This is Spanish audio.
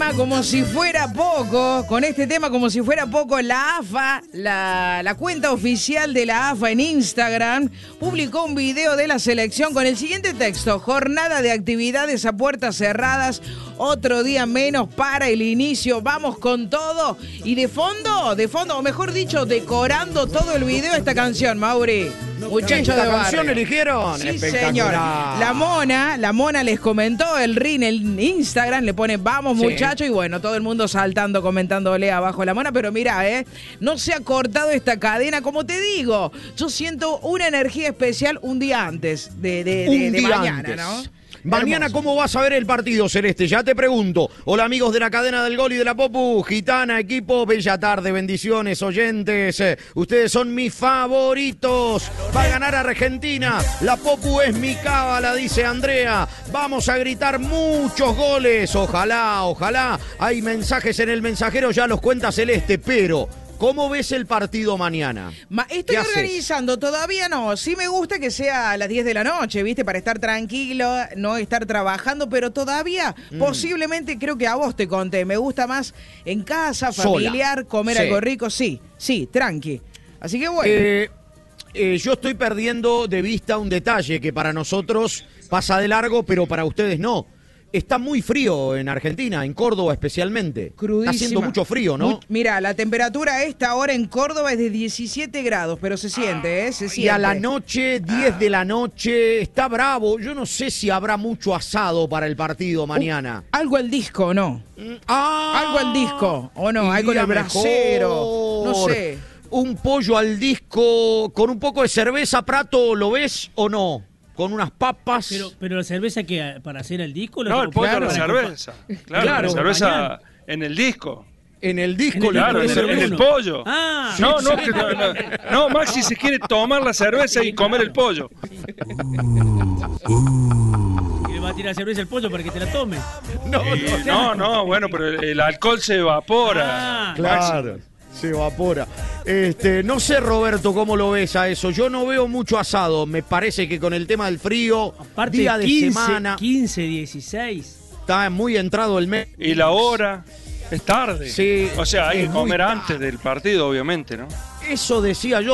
como si fuera poco, la AFA, la cuenta oficial de la AFA en Instagram, publicó un video de la selección con el siguiente texto: jornada de actividades a puertas cerradas, otro día menos para el inicio, vamos con todo. Y de fondo, o mejor dicho, decorando todo el video esta canción, Mauri. Muchachos de ¿La canción barrio eligieron? Sí, señor. La Mona les comentó en Instagram, le pone vamos muchachos, y bueno, todo el mundo saltando, comentándole abajo a la Mona, pero mira, no se ha cortado esta cadena, como te digo, yo siento una energía especial un día antes de mañana, ¿no? Mañana, ¿cómo vas a ver el partido, Celeste? Ya te pregunto. Hola, amigos de la cadena del Gol y de la Popu. Gitana, equipo, bella tarde, bendiciones, oyentes. Ustedes son mis favoritos. Va a ganar Argentina. La Popu es mi cábala, dice Andrea. Vamos a gritar muchos goles. Ojalá, ojalá. Hay mensajes en el mensajero, ya los cuenta Celeste, pero... ¿cómo ves el partido mañana? Estoy organizando, todavía no. Sí me gusta que sea a las 10 de la noche, ¿viste? Para estar tranquilo, no estar trabajando, pero todavía posiblemente creo que a vos te conté. Me gusta más en casa, familiar, sola. Comer algo rico, sí, tranqui. Así que bueno. Yo estoy perdiendo de vista un detalle que para nosotros pasa de largo, pero para ustedes no. Está muy frío en Argentina, en Córdoba especialmente. Crudísima. Está haciendo mucho frío, ¿no? Mira, la temperatura a esta hora en Córdoba es de 17 grados, pero se siente, se siente. Y a la noche, 10 de la noche, está bravo. Yo no sé si habrá mucho asado para el partido mañana. Algo al disco, ¿o no? Algo al disco, ¿o no? Algo en el brasero, no sé. Un pollo al disco con un poco de cerveza, Prato, ¿lo ves o no? Con unas papas. Pero la cerveza que para hacer el disco. No, el pollo a la cerveza. Claro, la cerveza en el disco. En el disco, claro, en el pollo. Ah, no, Maxi se quiere tomar la cerveza y comer el pollo. Y le va a tirar cerveza al pollo para que te la tome. No, bueno, pero el alcohol se evapora. Claro. Maxi. Se evapora. No sé, Roberto, cómo lo ves a eso. Yo no veo mucho asado. Me parece que con el tema del frío, aparte día de 15, semana. 15, 16. Está muy entrado el mes. Y la hora es tarde. Sí. O sea, hay que comer antes del partido, obviamente, ¿no? Eso decía yo.